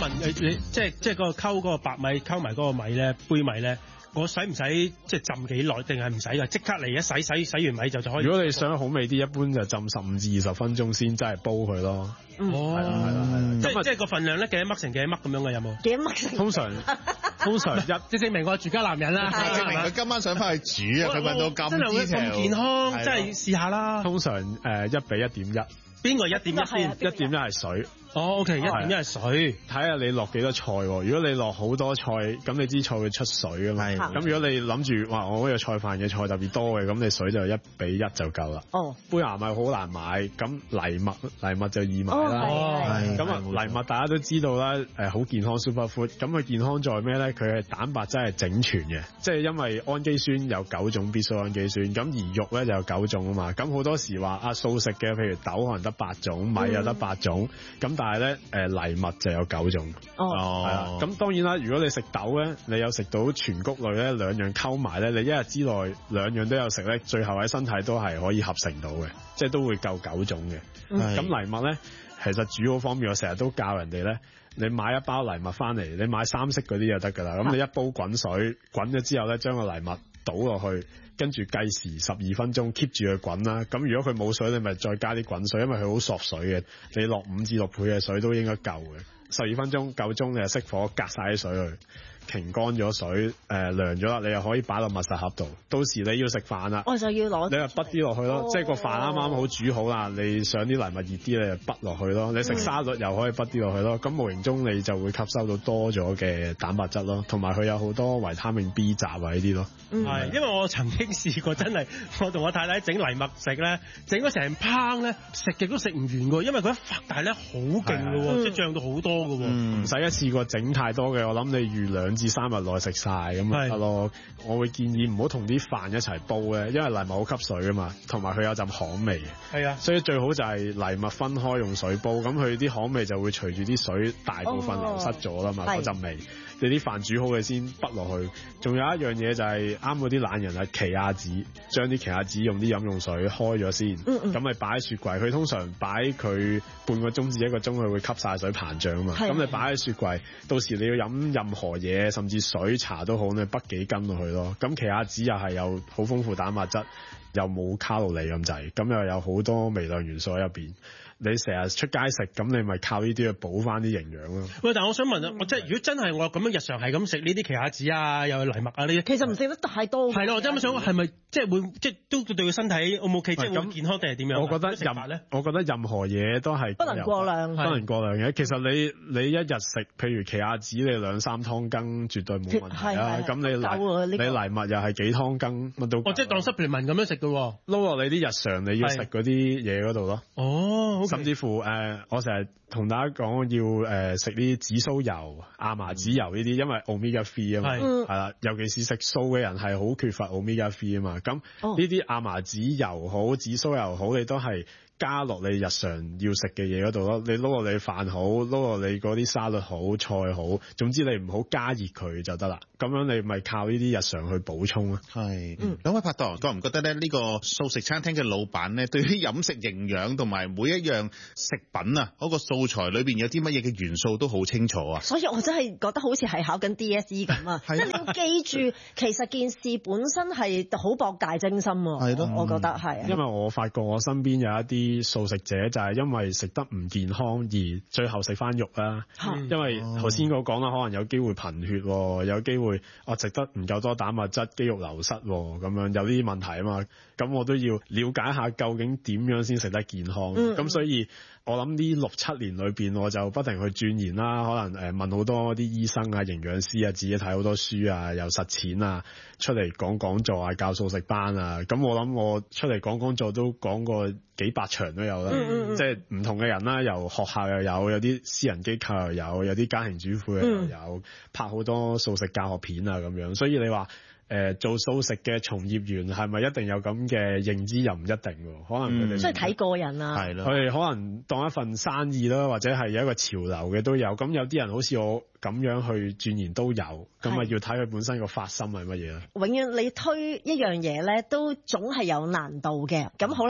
問你即係嗰個溝嗰個白米溝埋嗰個米咧，杯米咧，我使唔使即係浸幾耐？定係唔使㗎？即刻嚟一洗完米就可以。 如果你想好味啲，一般就浸15至20分鐘先，真係煲佢咯。係啦， 即係個份量咧，幾多麥成幾多麥咁樣嘅有冇？ 幾多麥成？ 通常即證明我係住家男人啦， 證明佢今晚想翻去煮啊！佢問到咁真係會咁健康，真係試下啦。 通常1比1.1。 邊個1.1先 ？1.1係水。 哦 ，OK， 1.1係水。 睇下你落幾多菜喎？如果你落好多菜，咁你支菜會出水㗎嘛。咁如果你諗住話我嗰個菜飯嘅菜特別多嘅，咁你水就1比1就夠啦。杯芽米好難買，咁藜麥就易買啦。咁藜麥大家都知道啦，好健康 superfood。咁佢健康在咩咧？佢係蛋白質係整全嘅，即係因為藜基酸有9種必需氨基酸，咁而肉咧就有9種啊嘛。咁好多時話素食嘅，譬如豆可能得8種，米又得8種，咁但係咧藜麥就有9種。係啦。咁當然啦，如果你食豆咧，你有食到全穀類咧，兩樣溝埋咧，你一日之內兩樣都有食咧，最後喺身體都係可以合成到嘅，即係都會夠9種嘅。咁藜麥咧，其實煮好方便，我成日都教人哋咧，你買一包藜麥翻嚟，你買3色嗰啲就得噶啦。咁你一煲滾水，滾咗之後咧，將個藜麥倒落去，跟住計時12分鐘 keep 住佢滾啦。咁如果佢冇水，你咪再加啲滾水，因為佢好索水嘅。你落5至6倍嘅水都應該夠嘅。12分鐘夠鐘，你就熄火，隔晒啲水去，擎乾咗水，涼咗啦，你又可以擺落密實盒度。到時你要食飯啦， 我就要攞， 你就滗啲落去咯。即係個飯啱啱好煮好啦，你上啲藜麥熱啲，你就滗落去咯。你食沙律又可以滗啲落去咯。咁無形中你就會吸收到多咗嘅蛋白質咯，同埋佢有好多維他命 B 集啊呢啲咯。 係，因為我曾經試過真係，我同我太太整藜麥食咧，整咗成烹咧，食極都食唔完㗎，因為佢一發大咧好勁㗎喎，即係漲到好多㗎喎。 唔使一次過整太多嘅，我諗你預2至3日內食晒咁咪得咯。我會建議唔好同啲飯一齊煲咧，因為藜麥好吸水㗎嘛，同埋佢有陣旱味。係啊，所以最好就係藜麥分開用水煲，咁佢啲旱味就會隨住啲水大部分流失咗啦嘛，嗰陣味。你啲飯煮好嘅先滗落去。仲有一樣嘢就係啱嗰啲懶人啊，奇亞籽，將啲奇亞籽用啲飲用水開咗先，咁咪擺喺雪櫃。佢通常擺佢半個鐘至1個鐘，佢會吸晒水膨脹啊嘛。咁你擺喺雪櫃，到時你要飲任何嘢，甚至水茶都好，你滗幾斤落去咯。咁奇亞籽又係有好豐富蛋白質，又冇卡路里咁滯，咁又有好多微量元素喺入邊。你成日出街食，咁你咪靠呢啲去補翻啲營養咯。喂， 但係我想問啊，我即係如果真係我咁樣日常係咁食呢啲奇亞籽啊，又有藜麥啊呢啲， 其實唔食得太多。 係咯，我真係想係咪即係會即係都對個身體 O 唔 OK，即係會健康定係點樣？ 我覺得任何嘢都係不能過量， 不能過量嘅。其實你一日食，譬如奇亞籽，你2-3湯羹絕對冇問題啊。咁你藜麥又係幾湯羹乜都。 即係當supplement咁樣食嘅喎， 撈落你啲日常你要食嗰啲嘢嗰度咯。 哦。 甚至乎我成日同大家講要食啲紫蘇油、亞麻籽油呢啲，因為 omega 3啊嘛，係啦，尤其是食素嘅人係好缺乏 omega 3啊嘛。咁呢啲亞麻籽油好、紫蘇油好，你都係加落你日常要食嘅嘢嗰度咯。你撈落你飯好，撈落你嗰啲沙律好、菜好，總之你唔好加熱佢就得啦。咁樣你咪靠呢啲日常去補充啊。 係，兩位拍檔覺唔覺得咧？呢個素食餐廳嘅老闆咧，對於飲食營養同埋每一樣食品啊，嗰個素材裏邊有啲乜嘢嘅元素都好清楚啊？ 所以我真係覺得好似係考緊 DSE 咁啊！即係你要記住，其實件事本身係好博大精深啊。係咯，我覺得係。 因為我發覺我身邊有一啲素食者就係因為食得唔健康而最後食翻肉啦。因為頭先我講啦，可能有機會貧血，有機會我食得唔夠多蛋白質，肌肉流失咁樣有啲問題啊嘛。咁我都要了解下究竟點樣先食得健康。咁所以我諗呢6-7年裏邊，我就不停去鑽研啦，可能問好多啲醫生啊、營養師啊，自己睇好多書啊，又實踐啊，出嚟講講座啊，教素食班啊。咁我諗我出嚟講講座都講過幾百場都有啦。即係唔同嘅人啦，由學校又有啲私人機構又有啲家庭主婦又有拍好多素食教學片啊咁樣。所以你話做素食嘅從業員係咪一定有咁嘅認知？又唔一定喎，可能佢哋所以睇個人啊， 係咯，佢哋可能當一份生意啦，或者係有一個潮流嘅都有。咁有啲人好似我咁樣去鑽研都有，咁啊要睇佢本身個發心係乜嘢啦。 永遠你推一樣嘢咧，都總係有難度嘅。咁好啦。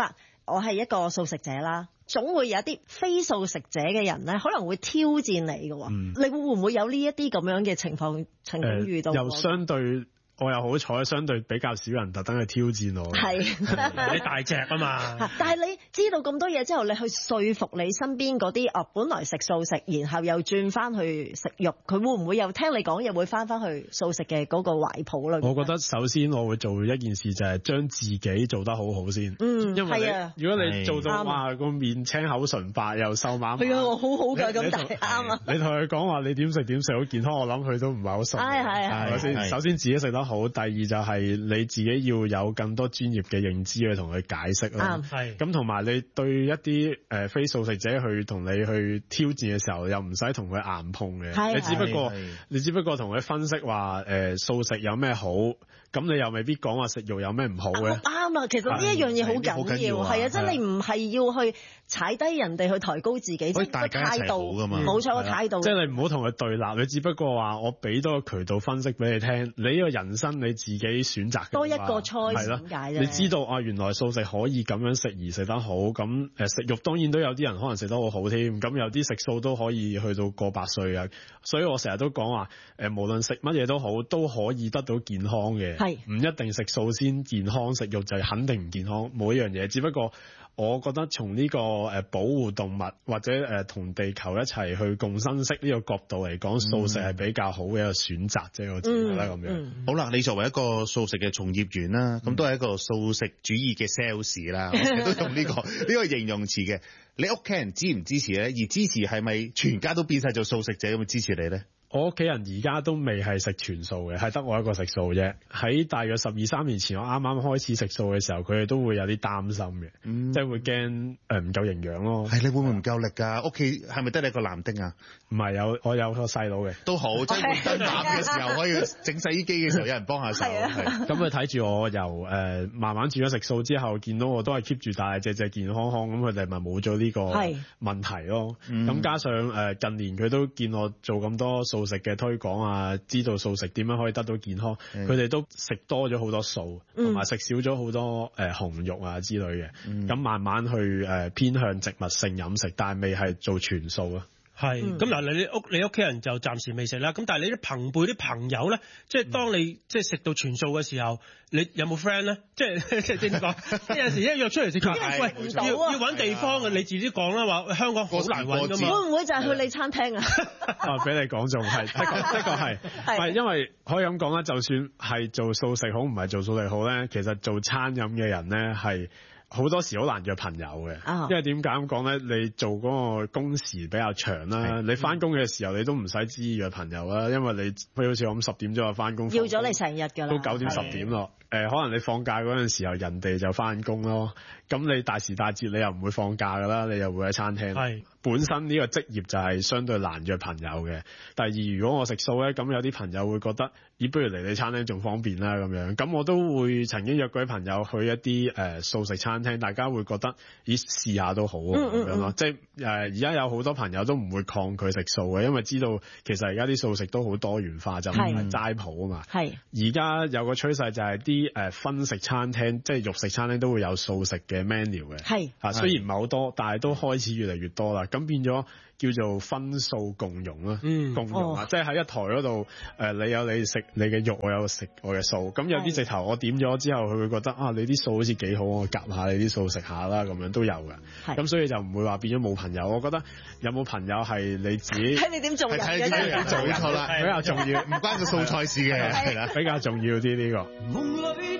我係一個素食者啦，總會有一啲非素食者嘅人咧，可能會挑戰你嘅。你會唔會有呢一啲咁樣嘅情況曾經遇到？ 又相對。我又好彩，相對比較少人特登去挑戰我。 係你大隻啊嘛！ 但係你知道咁多嘢之後，你去說服你身邊嗰啲本來食素食，然後又轉翻去食肉，佢會唔會又聽你講，又會翻翻去素食嘅嗰個懷抱咧？ 我覺得首先我會做一件事，就係將自己做得好好先。因為如果你做到哇個面青口唇白又瘦蜢， 係啊，我好好㗎，咁但係啱啊！ 你同佢講話你點食好健康，我諗佢都唔係好信。係咪先？首先自己食得好，第二就係你自己要有更多專業嘅認知去同佢解釋啦。咁同埋你對一啲非素食者去同你去挑戰嘅時候，又唔使同佢硬碰嘅。你只不過同佢分析話素食有咩好，咁你又未必講話食肉有咩唔好嘅。啱啊， 其實呢一樣嘢好緊要，係啊，即係你唔係要去踩低人哋去抬高自己，即係個態度㗎嘛。冇錯，個態度。即係你唔好同佢對立，你只不過話我俾多個渠道分析俾你聽，你呢個人生你自己選擇嘅多一個 choice 點解啫？ 你知道啊，原來素食可以咁樣食而食得好，咁食肉當然都有啲人可能食得好好添，咁有啲食素都可以去到過100歲啊。所以我成日都講話無論食乜嘢都好，都可以得到健康嘅，唔一定食素先健康，食肉就肯定唔健康，冇一樣嘢。只不過我覺得從呢個保護動物或者同地球一齊去共生式呢個角度嚟講，素食係比較好嘅一個選擇啫。我自己覺得咁樣。 好啦，你作為一個素食嘅從業員啦，咁都係一個素食主義嘅 sales 啦，我成日都用呢個形容詞嘅。你屋企人支唔支持咧？而支持係咪全家都變晒做素食者咁支持你咧？ 我屋企人而家都未係食全素嘅，係得我一個食素啫。喺大約12-13年前，我啱啱開始食素嘅時候，佢哋都會有啲擔心嘅，即係會驚唔夠營養咯。 係你會唔會唔夠力㗎？屋企係咪得你一個男丁啊？ 唔係，我有個細佬嘅。都好， 即係換燈膽嘅時候，可以整洗衣機嘅時候有人幫下手。 咁佢睇住我由慢慢轉咗食素之後，見到我都係 keep 住大隻健康康，咁佢哋咪冇咗呢個問題咯。咁加上近年佢都見我做咁多素食嘅推廣啊，知道素食點樣可以得到健康，佢哋都食多咗好多素，同埋食少咗好多紅肉啊之類嘅，咁慢慢去偏向植物性飲食，但係未係做全素啊。 係，咁嗱，你屋企人就暫時未食啦。咁但係你啲朋輩啲朋友咧，即係當你即係食到全素嘅時候，你有冇 friend 咧？即係點講？有陣時一約出嚟食飯，喂，要揾地方嘅，你自己講啦，話香港好難揾㗎嘛。 會唔會就係去你餐廳啊？ 俾你講仲係，的確係，係因為可以咁講啦，就算係做素食好，唔係做素食好咧，其實做餐飲嘅人咧係。好多時好難約朋友嘅，因為點解咁講咧？你做嗰個工時比較長啦，你翻工嘅時候你都唔使知約朋友啦，因為你好似我咁10點鐘就翻工， 要咗你成日㗎啦， 都9點10點咯。可能你放假嗰陣時候，人哋就翻工咯。咁你大時大節你又唔會放假㗎啦，你又會喺餐廳。係本身呢個職業就係相對難約朋友嘅。第二，如果我食素咧，咁有啲朋友會覺得，咦，不如嚟你餐廳仲方便啦咁樣。咁我都會曾經約過啲朋友去一啲素食餐廳，大家會覺得，咦，試下都好咁樣咯。即係而家有好多朋友都唔會抗拒食素嘅，因為知道其實而家啲素食都好多元化，就唔係齋譜啊嘛。係而家有個趨勢就係啲分食餐廳，即係肉食餐廳都會有素食嘅 menu 嘅。係啊，雖然唔係好多，但係都開始越嚟越多啦。咁變咗叫做分素共融啦，共融啊，即係喺一台嗰度，你有你食你嘅肉，我有食我嘅素。咁有啲直頭我點咗之後，佢會覺得啊，你啲素好似幾好，我夾下你啲素食下啦，咁樣都有嘅。咁所以就唔會話變咗冇朋友。我覺得有冇朋友係你自己睇你點做人嘅， 冇錯啦， 比較重要， 唔關個素菜事嘅，係啦， 比較重要啲呢個。